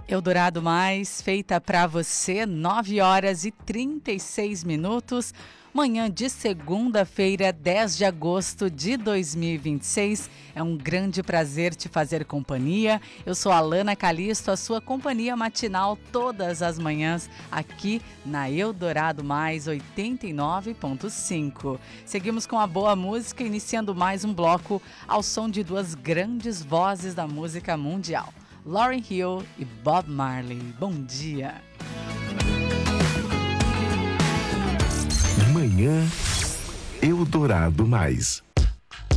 Eldorado Mais, feita para você, 9h36. Manhã de segunda-feira, 10 de agosto de 2026. É um grande prazer te fazer companhia. Eu sou a Lana Calisto, a sua companhia matinal todas as manhãs aqui na Eldorado Mais 89.5. Seguimos com a boa música, iniciando mais um bloco ao som de duas grandes vozes da música mundial. Lauryn Hill e Bob Marley. Bom dia. Manhã Eldorado Mais.